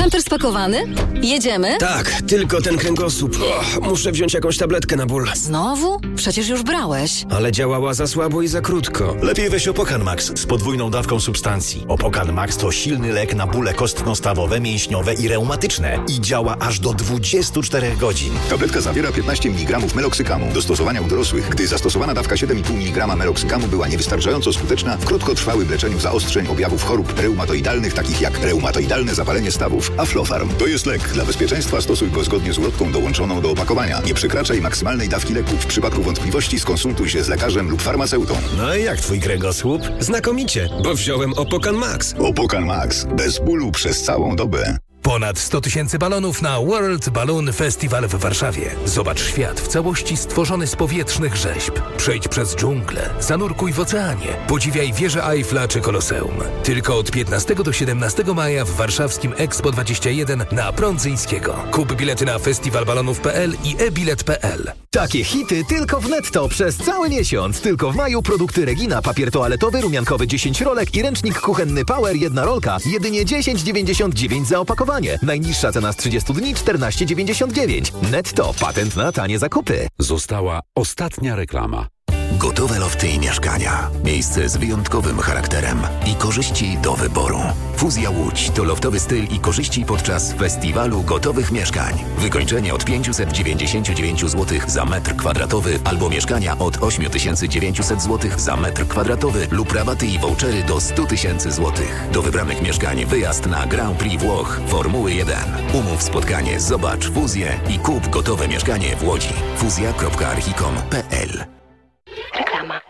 Komputer spakowany? Jedziemy? Tak, tylko ten kręgosłup. Muszę wziąć jakąś tabletkę na ból. Znowu? Przecież już brałeś. Ale działała za słabo i za krótko. Lepiej weź Opokan Max z podwójną dawką substancji. Opokan Max to silny lek na bóle kostno-stawowe, mięśniowe i reumatyczne. I działa aż do 24 godzin. Tabletka zawiera 15 mg meloksykamu. Do stosowania u dorosłych, gdy zastosowana dawka 7,5 mg meloksykamu była niewystarczająco skuteczna w krótkotrwałym leczeniu zaostrzeń objawów chorób reumatoidalnych, takich jak reumatoidalne zapalenie stawów. Aflofarm to jest lek. Dla bezpieczeństwa stosuj go zgodnie z ulotką dołączoną do opakowania. Nie przekraczaj maksymalnej dawki leku. W przypadku wątpliwości skonsultuj się z lekarzem lub farmaceutą. No i jak twój kręgosłup? Znakomicie, bo wziąłem Opokan Max. Opokan Max. Bez bólu przez całą dobę. Ponad 100 000 balonów na World Balloon Festival w Warszawie. Zobacz świat w całości stworzony z powietrznych rzeźb. Przejdź przez dżunglę, zanurkuj w oceanie, podziwiaj wieżę Eiffla czy Koloseum. Tylko od 15 do 17 maja w warszawskim Expo 21 na Prądzyńskiego. Kup bilety na festiwalbalonów.pl i e-bilet.pl. Takie hity tylko w Netto przez cały miesiąc. Tylko w maju produkty Regina, papier toaletowy, rumiankowy 10 rolek i ręcznik kuchenny Power 1 rolka. Jedynie 10,99 za opakowanie. Najniższa cena z 30 dni 14,99. Netto. Patent na tanie zakupy. Została ostatnia reklama. Gotowe lofty i mieszkania. Miejsce z wyjątkowym charakterem i korzyści do wyboru. Fuzja Łódź to loftowy styl i korzyści podczas festiwalu gotowych mieszkań. Wykończenie od 599 zł za metr kwadratowy albo mieszkania od 8900 zł za metr kwadratowy lub rabaty i vouchery do 100 000 zł. Do wybranych mieszkań wyjazd na Grand Prix Włoch Formuły 1. Umów spotkanie, zobacz fuzję i kup gotowe mieszkanie w Łodzi. fuzja.archicom.pl. Reklama.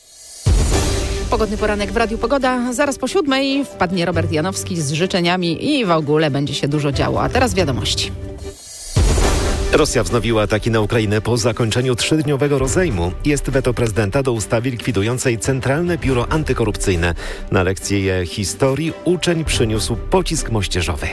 Pogodny poranek w Radiu Pogoda. Zaraz po 7:00 wpadnie Robert Janowski z życzeniami i w ogóle będzie się dużo działo. A teraz wiadomości. Rosja wznowiła ataki na Ukrainę po zakończeniu 3-dniowego rozejmu. Jest weto prezydenta do ustawy likwidującej Centralne Biuro Antykorupcyjne. Na lekcję historii uczeń przyniósł pocisk moździerzowy.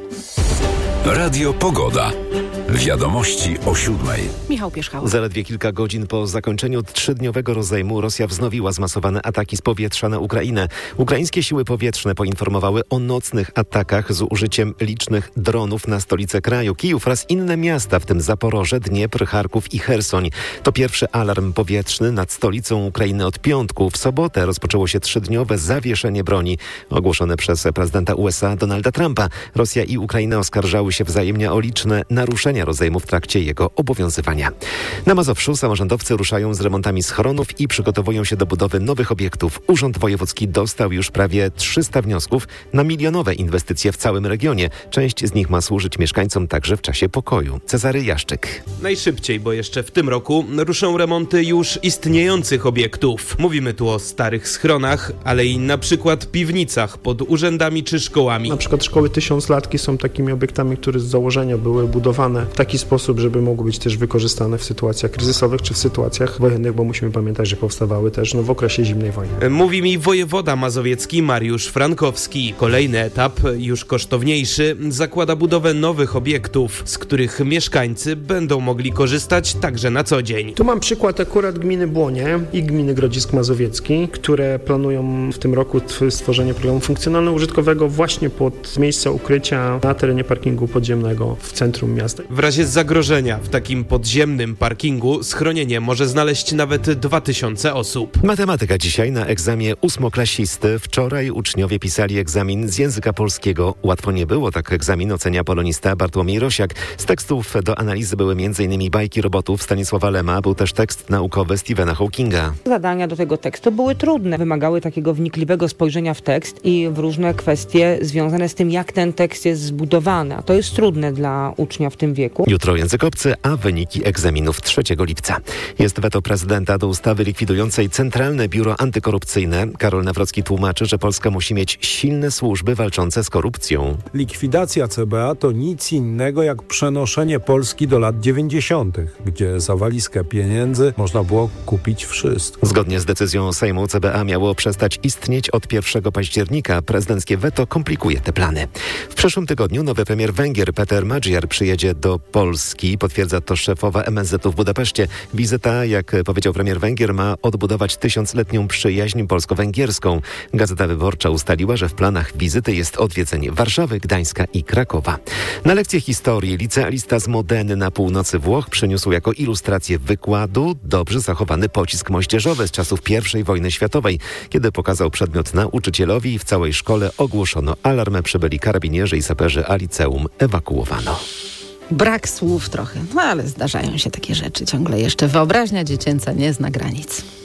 Radio Pogoda. Wiadomości o 7:00. Michał Pierzchał. Zaledwie kilka godzin po zakończeniu 3-dniowego rozejmu Rosja wznowiła zmasowane ataki z powietrza na Ukrainę. Ukraińskie siły powietrzne poinformowały o nocnych atakach z użyciem licznych dronów na stolicę kraju, Kijów oraz inne miasta, w tym Zaporoże, Dniepr, Charków i Chersoń. To pierwszy alarm powietrzny nad stolicą Ukrainy od piątku. W sobotę rozpoczęło się 3-dniowe zawieszenie broni ogłoszone przez prezydenta USA Donalda Trumpa. Rosja i Ukraina oskarżały się wzajemnie o liczne naruszenia rozejmu w trakcie jego obowiązywania. Na Mazowszu samorządowcy ruszają z remontami schronów i przygotowują się do budowy nowych obiektów. Urząd Wojewódzki dostał już prawie 300 wniosków na milionowe inwestycje w całym regionie. Część z nich ma służyć mieszkańcom także w czasie pokoju. Cezary Jaszczyk. Najszybciej, bo jeszcze w tym roku ruszą remonty już istniejących obiektów. Mówimy tu o starych schronach, ale i na przykład piwnicach pod urzędami czy szkołami. Na przykład szkoły tysiąclatki są takimi obiektami, które z założenia były budowane w taki sposób, żeby mogły być też wykorzystane w sytuacjach kryzysowych czy w sytuacjach wojennych, bo musimy pamiętać, że powstawały też w okresie zimnej wojny. Mówi mi wojewoda mazowiecki Mariusz Frankowski. Kolejny etap, już kosztowniejszy, zakłada budowę nowych obiektów, z których mieszkańcy będą mogli korzystać także na co dzień. Tu mam przykład akurat gminy Błonie i gminy Grodzisk Mazowiecki, które planują w tym roku stworzenie programu funkcjonalno-użytkowego właśnie pod miejsce ukrycia na terenie parkingu podziemnego w centrum miasta. W razie zagrożenia w takim podziemnym parkingu schronienie może znaleźć nawet 2000 osób. Matematyka dzisiaj na egzaminie ósmoklasisty. Wczoraj uczniowie pisali egzamin z języka polskiego. Łatwo nie było, tak egzamin ocenia polonista Bartłomiej Rosiak. Z tekstów do analizy były m.in. bajki robotów Stanisława Lema, był też tekst naukowy Stephena Hawkinga. Zadania do tego tekstu były trudne. Wymagały takiego wnikliwego spojrzenia w tekst i w różne kwestie związane z tym, jak ten tekst jest zbudowany. A to jest trudne dla ucznia w tym wieku. Jutro językowcy, a wyniki egzaminów 3 lipca. Jest weto prezydenta do ustawy likwidującej Centralne Biuro Antykorupcyjne. Karol Nawrocki tłumaczy, że Polska musi mieć silne służby walczące z korupcją. Likwidacja CBA to nic innego jak przenoszenie Polski do lat 90., gdzie za walizkę pieniędzy można było kupić wszystko. Zgodnie z decyzją Sejmu CBA miało przestać istnieć od 1 października. Prezydenckie weto komplikuje te plany. W przyszłym tygodniu nowy premier Węgier Peter Magyar przyjedzie do do Polski. Potwierdza to szefowa MSZ-u w Budapeszcie. Wizyta, jak powiedział premier Węgier, ma odbudować 1000-letnią przyjaźń polsko-węgierską. Gazeta Wyborcza ustaliła, że w planach wizyty jest odwiedzenie Warszawy, Gdańska i Krakowa. Na lekcję historii licealista z Modeny na północy Włoch przyniósł jako ilustrację wykładu dobrze zachowany pocisk moździerzowy z czasów I wojny światowej. Kiedy pokazał przedmiot nauczycielowi, w całej szkole ogłoszono alarm, przybyli karabinierzy i saperzy, a liceum ewakuowano. Brak słów trochę, ale zdarzają się takie rzeczy ciągle jeszcze. Wyobraźnia dziecięca nie zna granic.